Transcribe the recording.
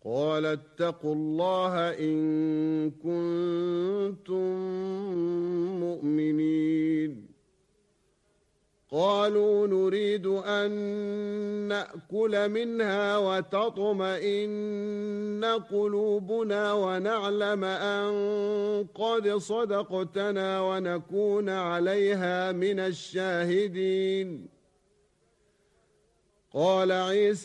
قال اتقوا الله إن كنتم مؤمنين قالوا نريد أن نأكل منها وتطمئن قلوبنا ونعلم أن قد صدقتنا ونكون عليها من الشاهدين قال عيسى